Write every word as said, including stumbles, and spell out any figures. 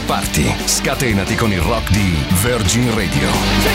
Party. Scatenati con il rock di Virgin Radio.